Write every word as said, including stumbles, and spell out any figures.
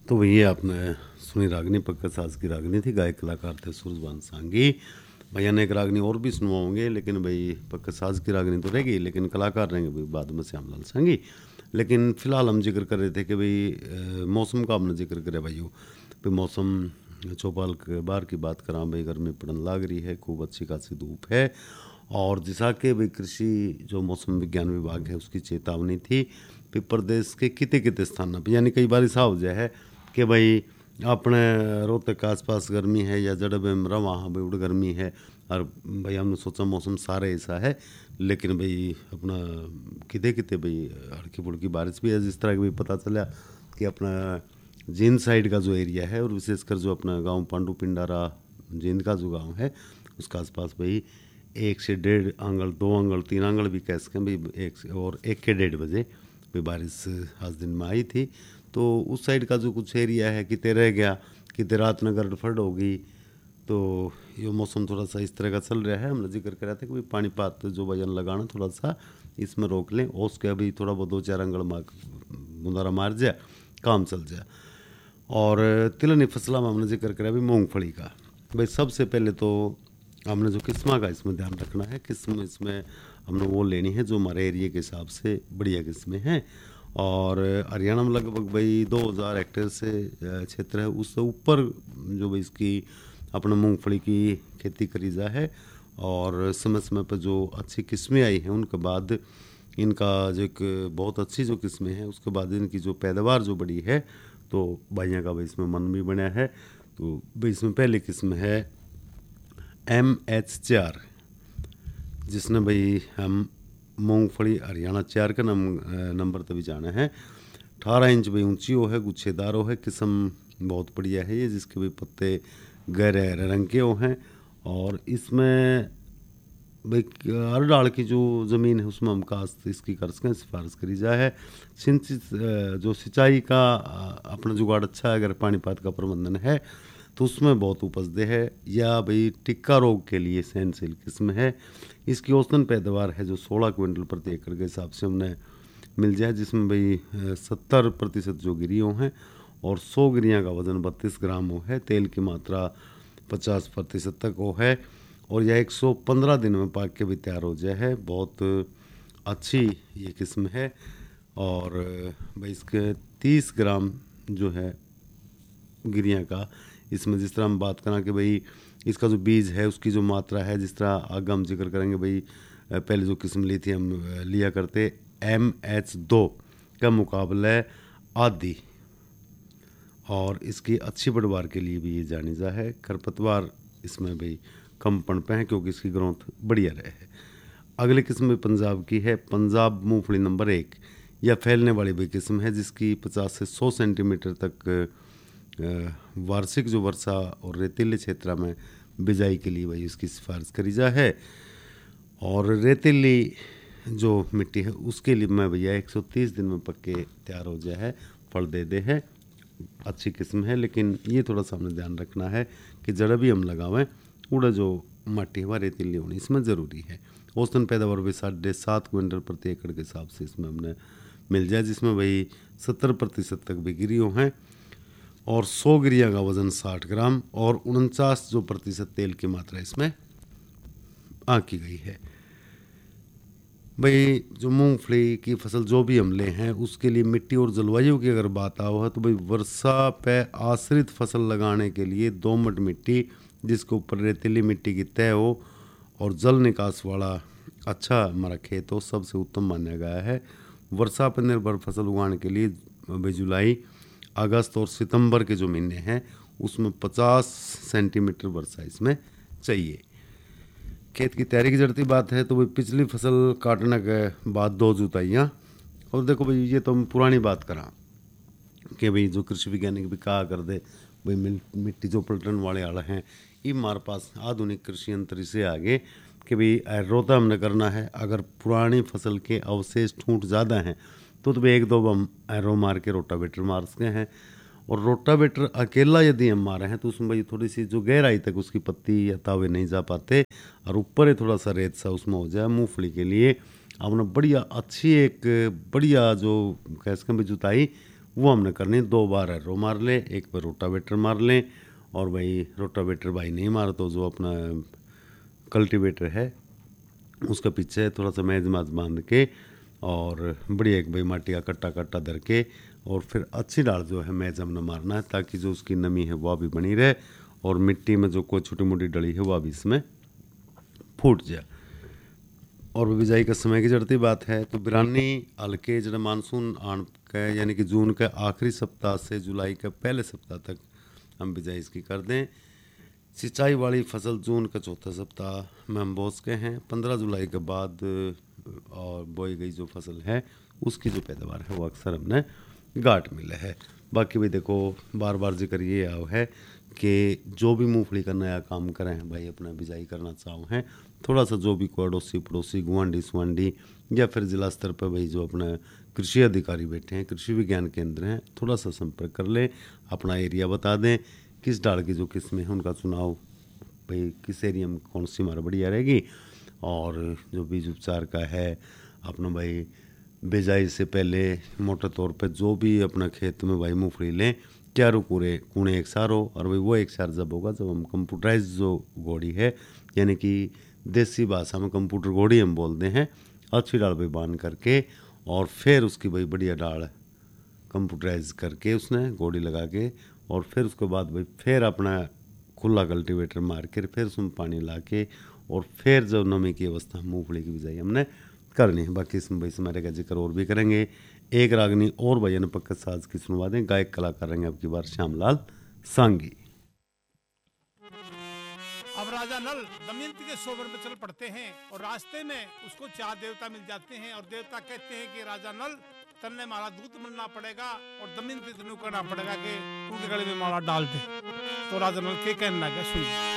तो भैया आपने सुनी रागनी पक्का साज की रागनी थी, गायक कलाकार थे सूरजबान सांगी। भैया ने एक रागनी और भी सुनवाओगे, लेकिन भाई पक्का साज की रागनी तो रहेगी, लेकिन कलाकार रहेंगे भाई बाद में श्यामलाल सांगी। लेकिन फिलहाल हम जिक्र कर रहे थे कि भाई अ, मौसम का हमने जिक्र करे भाई भाई मौसम चौपाल के बाहर की बात करा भाई, गर्मी पड़न लाग रही है, खूब अच्छी खासी धूप है। और जिसा के भाई कृषि जो मौसम विज्ञान विभाग है उसकी चेतावनी थी कि प्रदेश के किते किते स्थानों पर, यानी कई बार ऐसा हो जाए है कि भाई अपने रोहतक के आसपास गर्मी है या जड़ब में वहाँ भाई उड़ गर्मी है। और भाई हमने सोचा मौसम सारे ऐसा है, लेकिन भाई अपना किते किते भाई हल्की फुल्की बारिश भी है। जिस तरह की भाई पता चला कि अपना जींद साइड का जो एरिया है और विशेषकर जो अपना गांव पांडू पिंडारा जींद का जो गांव है उसके आसपास भाई एक से डेढ़ आंगल, दो आंगल, तीन आंगल भी कह सकें भाई, एक से और एक के डेढ़ बजे भाई बारिश आज दिन में आई थी। तो उस साइड का जो कुछ एरिया है किते रह गया, किते रात में गड़फड़ होगी। तो ये मौसम थोड़ा सा इस तरह का चल रहा है। हमने जिक्र करा था कि भाई पानीपत जो वजन लगाना थोड़ा सा इसमें रोक लें, और उसके अभी थोड़ा बहुत दो चार अंगड़ मार बुंदारा मार जाए, काम चल जाए। और तिलनी फसला में हमने जिक्र करा भाई मूँगफली का। भाई सबसे पहले तो हमने जो किस्मा का इसमें ध्यान रखना है, किस्म इसमें हमने वो लेनी है जो हमारे एरिया के हिसाब से बढ़िया किस्में हैं। और हरियाणा में लगभग भाई दो हज़ार हेक्टेयर से क्षेत्र है, उससे ऊपर जो भाई इसकी अपने मूंगफली की खेती करी जा है। और समय समय पर जो अच्छी किस्में आई हैं उनके बाद इनका जो एक बहुत अच्छी जो किस्में हैं उसके बाद इनकी जो पैदावार जो बड़ी है, तो भाइयों का भाई इसमें मन भी बना है। तो भाई इसमें पहली किस्म है एम एच चार, जिसने भाई हम मूंगफली हरियाणा चार का नम, नंबर तभी जाना है। अठारह इंच भाई ऊंची हो है, गुच्छेदार हो है, किस्म बहुत बढ़िया है ये, जिसके भाई पत्ते गहरे हरे रंग के हो हैं। और इसमें भाई हर डाल की जो ज़मीन है उसमें हम काश्त इसकी कर सकें, सिफारिश करी जाए है। सिंचित जो सिंचाई का अपना जुगाड़ अच्छा है, अगर पानीपत का प्रबंधन है तो उसमें बहुत उपजदे है। या भाई टिक्का रोग के लिए सहनशील किस्म है। इसकी औसतन पैदावार है जो सोलह क्विंटल प्रति एकड़ के हिसाब से हमने मिल जाए, जिसमें भाई सत्तर प्रतिशत जो गिरियों हैं और सौ गिरियाँ का वज़न बत्तीस ग्राम हो है। तेल की मात्रा पचास प्रतिशत तक हो है। और यह एक सौ पंद्रह दिन में पाक के भी तैयार हो जाए है। बहुत अच्छी ये किस्म है। और भाई इसके तीस ग्राम जो है गिरियाँ का, इसमें जिस तरह हम बात करें कि भाई इसका जो बीज है उसकी जो मात्रा है, जिस तरह आगे हम जिक्र करेंगे भाई पहले जो किस्म ली थी हम लिया करते एम एच दो का मुकाबला आधी। और इसकी अच्छी पैदावार के लिए भी ये जानी जा है। खरपतवार इसमें भाई कम पनपे हैं क्योंकि इसकी ग्रोथ बढ़िया रहे है। अगली किस्म पंजाब की है, पंजाब मूंगफली नंबर एक। यह फैलने वाली भी किस्म है जिसकी पचास से सौ सेंटीमीटर तक वार्षिक जो वर्षा और रेतीले क्षेत्र में बिजाई के लिए भाई इसकी सिफारिश करी जा है। और रेतीली जो मिट्टी है उसके लिए मैं भैया एक सौ तीस दिन में पक्के तैयार हो जाए है, फल दे दे है। अच्छी किस्म है, लेकिन ये थोड़ा सा हमें ध्यान रखना है कि जड़ भी हम लगावें उड़ा जो मिट्टी है रेतीली होनी इसमें ज़रूरी है। औसतन पैदावार भी साढ़े सात क्विंटल प्रति एकड़ के हिसाब से इसमें हमने मिल जाए, जिसमें भाई सत्तर प्रतिशत तक भी गिरियों हैं और सौ गिरिया का वज़न साठ ग्राम और उनचास जो प्रतिशत तेल की मात्रा इसमें आंकी गई है। भाई जो मूंगफली की फसल जो भी हम ले हैं उसके लिए मिट्टी और जलवायु की अगर बात आओ है तो भाई वर्षा पे आश्रित फसल लगाने के लिए दोमट मिट्टी जिसके ऊपर रेतीली मिट्टी की तय हो और जल निकास वाला अच्छा हमारा खेत हो, सबसे उत्तम माना गया है। वर्षा पर निर्भर फसल उगाने के लिए भाई जुलाई, अगस्त और सितंबर के जो महीने हैं उसमें पचास सेंटीमीटर वर्षा इसमें चाहिए। खेत की तैयारी की जरूरत बात है तो भाई पिछली फसल काटने के बाद दो जुताइयाँ। और देखो भाई ये तो हम पुरानी बात करा कि भाई जो कृषि वैज्ञानिक भी कहा कर दे भाई मिट्टी जो पलटन वाले आला हैं, ये हमारे पास आधुनिक कृषि यंत्र से आगे कि भाई रोता हमने करना है। अगर पुरानी फसल के अवशेष ठूंठ ज़्यादा हैं तो तो भाई एक दो हम एरो मार के रोटावेटर मार सकते हैं। और रोटावेटर अकेला यदि हम मारे हैं तो उसमें भाई थोड़ी सी जो गहराई तक उसकी पत्ती या तावे नहीं जा पाते और ऊपर ही थोड़ा सा रेत सा उसमें हो जाए। मूंगफली के लिए आपने बढ़िया अच्छी एक बढ़िया जो कह सकें भाई जुताई वो हमने करनी। दो बार एरो मार ले, एक बार रोटावेटर मार लें, और भाई रोटावेटर भाई नहीं मार तो जो अपना कल्टीवेटर है उसका पीछे थोड़ा सा मैज माज बांध के और बढ़िया एक भाई माटी का कट्टा कट्टा धर के और फिर अच्छी डाल जो है मैज हमने मारना है, ताकि जो उसकी नमी है वह भी बनी रहे और मिट्टी में जो कोई छोटी मोटी डली है वह भी इसमें फूट जाए। और बिजाई का समय की जड़ती बात है तो बिरानी हल्के जब मानसून आन के यानी कि जून के आखिरी सप्ताह से जुलाई के पहले सप्ताह तक हम बिजाई इसकी कर दें। सिंचाई वाली फसल जून का चौथा सप्ताह में हम बो के हैं। पंद्रह जुलाई के बाद और बोई गई जो फसल है उसकी जो पैदावार है वो अक्सर हमने गाट मिले है। बाकी भाई देखो बार बार जिक्र ये आओ है कि जो भी मूंगफली का नया काम करें भाई अपना बिजाई करना चाहो हैं, थोड़ा सा जो भी कोई अड़ोसी पड़ोसी गुआंढी सुआंढी या फिर जिला स्तर पर भाई जो अपना कृषि अधिकारी बैठे हैं, कृषि विज्ञान केंद्र हैं, थोड़ा सा संपर्क कर लें, अपना एरिया बता दें, किस डाल की जो किस्में हैं उनका चुनाव भाई किस एरिया में कौन सी हमारा बढ़िया रहेगी। और जो बीज उपचार का है अपना भाई बिजाई से पहले मोटे तौर पे जो भी अपना खेत में भाई मूंगफली लें, चारों कूड़े कूड़े एक सार हो। और भाई वो एक सार जब होगा जब हम कंप्यूटराइज जो घोड़ी है यानी कि देसी भाषा में कंप्यूटर घोड़ी हम बोलते हैं, अच्छी डाल भाई बांध करके और फिर उसकी भाई बढ़िया डाल कंप्यूटराइज करके उसने घोड़ी लगा के और फिर उसके बाद भाई फिर अपना खुला कल्टीवेटर मार के फिर उसमें पानी ला के और फिर जब नमी की अवस्था मूंगफली की बिजाई हमने करनी है। बाकी इसमें भाई समारे का जिक्र और भी करेंगे। एक रागनी और भजन पक्का साज की सुनवा दें, गायक कलाकार रहेंगे आपकी बार श्यामलाल सांगी। अब राजा नल दमयंती के सोबर में चल पड़ते हैं और रास्ते में उसको चार देवता मिल जाते हैं और देवता कहते हैं कि राजा नल तन्ने माला दूत मिलना पड़ेगा और दमयंती तनु करना पड़ेगा कि उनके गले में माला डाल दे। तो राजा नल के कहना लगा सुनिए।